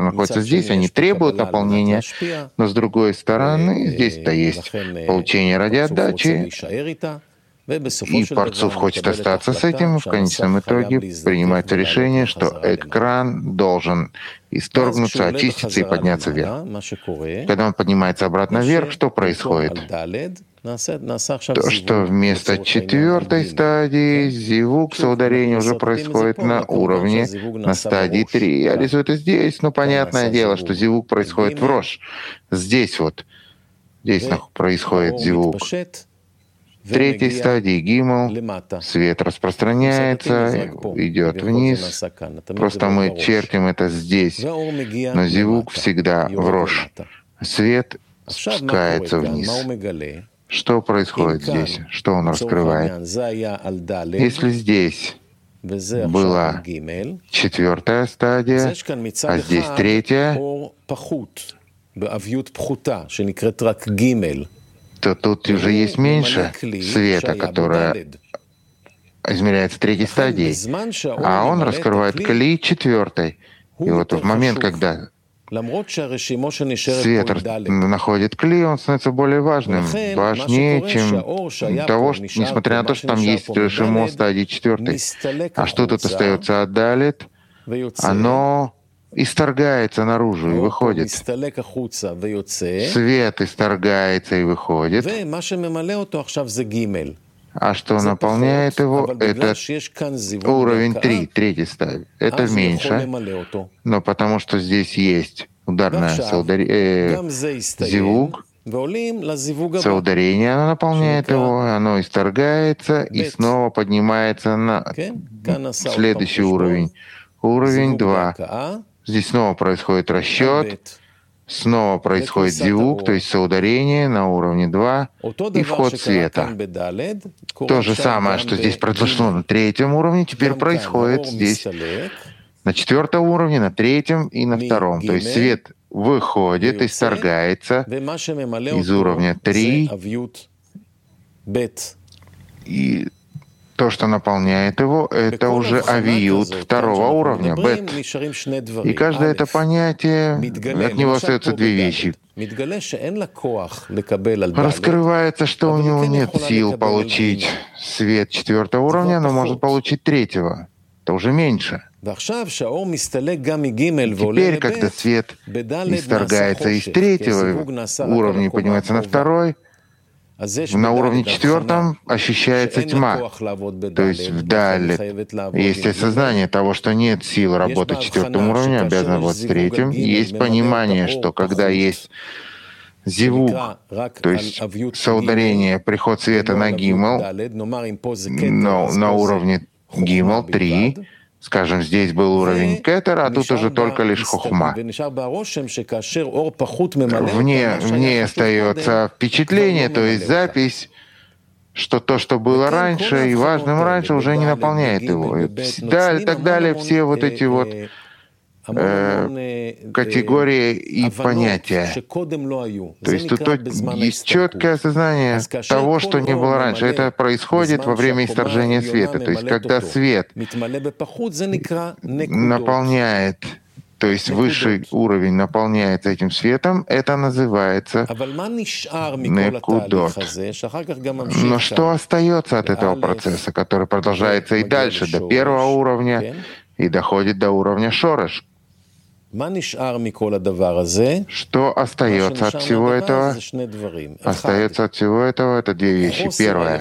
которые находятся здесь, они требуют наполнения, но с другой стороны, здесь-то есть получение ради отдачи, и Парцуф хочет остаться с этим, и в конечном итоге принимается решение, что экран должен исторгнуться, очиститься и подняться вверх. Когда он поднимается обратно вверх, что происходит? То, что вместо четвертой стадии зивук соударения уже происходит на уровне, на стадии 3. Я рисую это здесь, но понятное дело, что зивук происходит в Рош. Здесь происходит зивук. В третьей стадии гимл свет распространяется, идет вниз. Просто мы чертим это здесь, но зивук всегда в Рош. Свет спускается вниз. Что происходит здесь? Что он раскрывает? Если здесь была четвертая стадия, а здесь третья, то тут уже есть меньше света, которое измеряется третьей стадией, а он раскрывает клей четвертой. И вот в момент, когда свет находит клей, он становится более важным, важнее, чем того, несмотря на то, что там есть шимо стадии четвертой. А что тут остается отдалит? Оно исторгается наружу и выходит. Свет исторгается и выходит. А что наполняет его, это уровень 3, третий стадии. Это меньше, но потому что здесь есть ударное зивук, соударение, оно наполняет его, оно исторгается и снова поднимается на следующий уровень. Уровень 2. Здесь снова происходит расчет, снова происходит зивук, то есть соударение на уровне 2 и вход света. То же самое, что здесь произошло на третьем уровне, теперь происходит здесь на четвертом уровне, на третьем и на втором. То есть свет выходит, исторгается из уровня 3, и то, что наполняет его, это уже авиют второго уровня, бет. И каждое это понятие, от него остаются две вещи. Раскрывается, что у него нет сил получить свет четвертого уровня, но может получить третьего. Это уже меньше. Теперь, когда свет исторгается из третьего уровня и поднимается на второй, на уровне четвертом ощущается тьма. То есть вдаль есть осознание того, что нет сил работать четвертым уровнем, обязан работать третьим. Есть понимание, что когда есть зивук, то есть соударение, приход света на гимл, но на уровне гимл 3, скажем, здесь был уровень кетер, а тут уже только лишь хохма. Мне остается впечатление, то есть запись, что то, что было раньше и важным раньше, уже не наполняет его. И так далее, все вот эти вот категории и понятия. То есть тут есть четкое осознание того, что не было раньше. Это происходит во время исторжения света. То есть когда свет наполняет, то есть высший уровень наполняется этим светом, это называется некудот. Но что остается от этого процесса, который продолжается и дальше, до первого уровня, и доходит до уровня шореш? Что остается от всего этого? Остается от всего этого это две вещи. Первое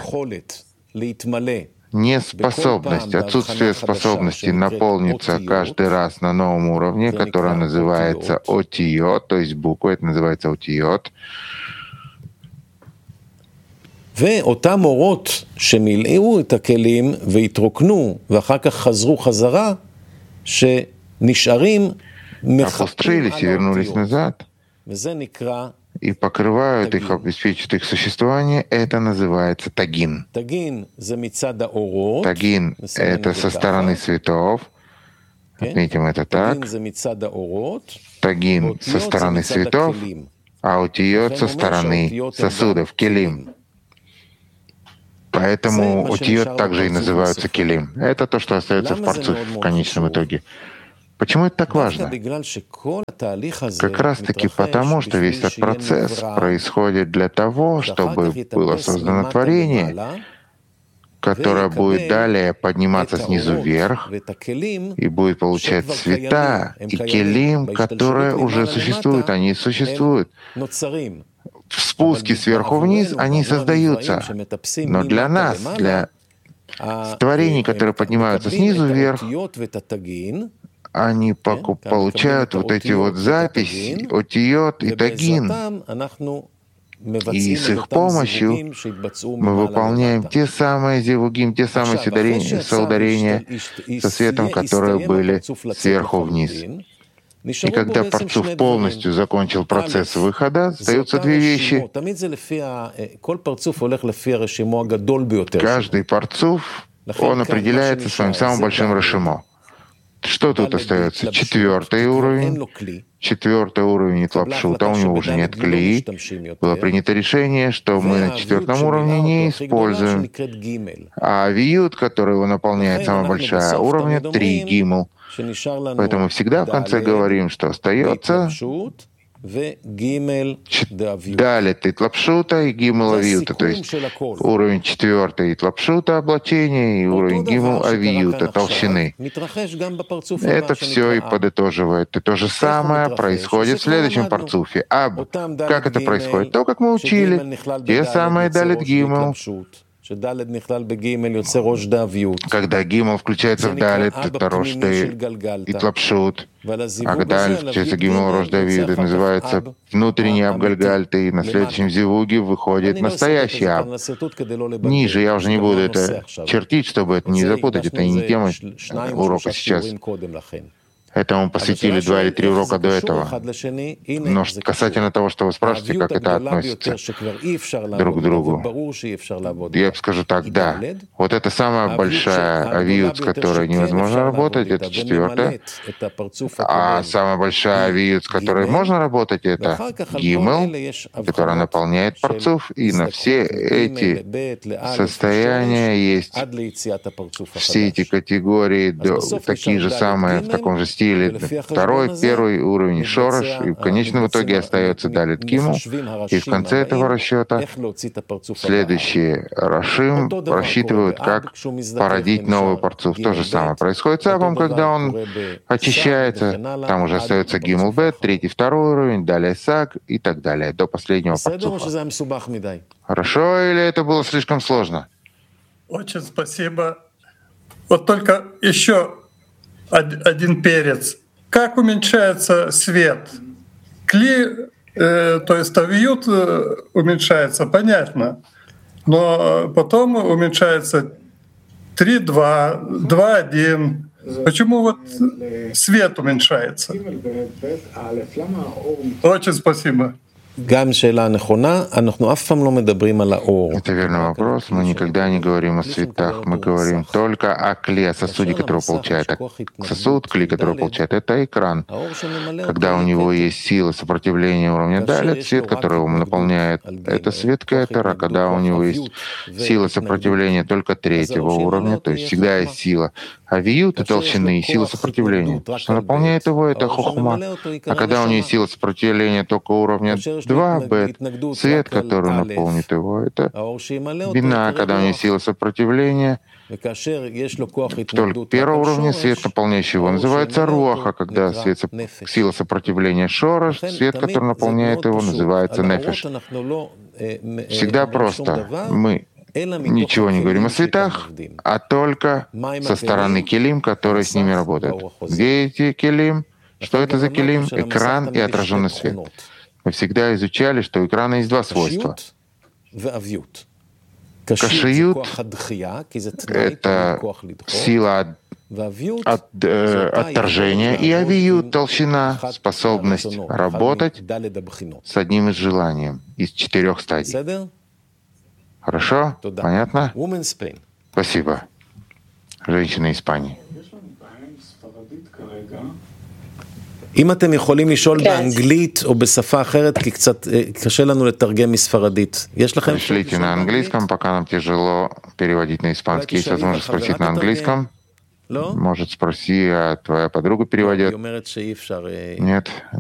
— неспособность, отсутствие способности наполниться каждый раз на новом уровне, которое называется отиот, то есть буква, это называется отиот. ואותם אורות שמילאו את הכלים והתרוקנו ואחר כך חזרו חזרה, שנשארים опустились и вернулись назад, и покрывают их, обеспечивают их существование, это называется тагин. Тагин — это со стороны цветов, отметим это так. Тагин со стороны цветов, а утиот со стороны сосудов, келим. Поэтому утиот также и называются келим. Это то, что остается в парцуфе в конечном итоге. Почему это так важно? Как раз-таки потому, что весь этот процесс происходит для того, чтобы было создано творение, которое будет далее подниматься снизу вверх и будет получать цвета и келим, которые уже существуют, они существуют. В спуске сверху вниз они создаются. Но для нас, для творений, которые поднимаются снизу вверх, они получают вот эти вот записи, отиот и тагин. И с их помощью мы выполняем те самые зивугим, те самые соударения со светом, которые были сверху вниз. И когда парцуф полностью закончил процесс выхода, остаются две вещи. Каждый парцуф, он определяется своим самым большим решимо. Что тут остается? Четвертый уровень. Четвертый уровень Итлапшута, у него уже нет клеи. Было принято решение, что мы на четвертом уровне не используем. А виют, который его наполняет, самая большая уровня, 3 гимл. Поэтому всегда в конце говорим, что остается далит Итлапшута и гимл авиюта, то есть уровень четвертый Итлапшута облачения и уровень гимл авиюта толщины. Это все и подытоживает. И то же самое происходит в следующем парцуфе. Как это происходит? То, как мы учили. Те самые далит гимл. Когда гимл включается в далит, это рош и тлапшут. А когда включается гимл рош давид, это называется внутренний абгальгальты. И на следующем зивуге выходит настоящий аб. Ниже я уже не буду это чертить, чтобы это не запутать. Это не тема урока сейчас. Это мы посвятили 2 или 3 урока до этого. Но касательно того, что вы спрашиваете, как это относится друг к другу, я скажу так, да. Вот это самая большая авиют, с которой невозможно работать, это четвертая. А самая большая авиют, с которой можно работать, это гимел, которая наполняет парцуф. И на все эти состояния есть все эти категории, такие же самые, в таком же стиле. Второй, первый уровень шорош, и в конечном итоге остается далит гимл. И в конце этого расчета следующие рашим рассчитывают, как породить новый парцуф. То же самое происходит с абом, когда он очищается, там уже остается гимл бет, третий, второй уровень, далее саг и так далее, до последнего парцуфа. Хорошо, или это было слишком сложно? Очень спасибо. Вот только еще один перец. Как уменьшается свет? Кли, то есть авиют уменьшается, понятно. Но потом уменьшается 3-2, 2-1. Почему вот свет уменьшается? Очень спасибо. Это верный вопрос. Мы никогда не говорим о цветах. Мы говорим только о кле, о сосуде, который получает. А сосуд, клей, который получает, это экран. Когда у него есть сила сопротивления уровня далит, свет, который его наполняет, это свет кетера. Когда у него есть сила сопротивления только третьего уровня, то есть всегда есть сила. А виют и толщины, и сила сопротивления. Что наполняет его, это хохма. А когда у него есть сила сопротивления только уровня 2 бет, свет, который наполнит его, это бина. Когда у него сила сопротивления только первого уровня, свет, наполняющий его, называется руаха. Когда сила сопротивления шорош, свет, который наполняет его, называется нефеш. Всегда просто. Мы ничего не говорим о светах, а только со стороны келим, которые с ними работают. Где эти келим? Что это за келим? Экран и отраженный свет. Мы всегда изучали, что у экрана есть 2 свойства. Кашиют — это сила отторжения, и авиют — толщина, способность работать с одним из желаний, из 4 стадий. Хорошо? Понятно? Спасибо. Женщина Испании. אם אתם יכולים לשאול באנגלית או בשפה אחרת, כי קצת קשה לנו לתרגם מספרדית. יש לכם? Пришлите на английском, пока нам тяжело переводить на испанский. Есть возможность спросить на английском. Может, спроси, а твоя подруга переводит? Нет,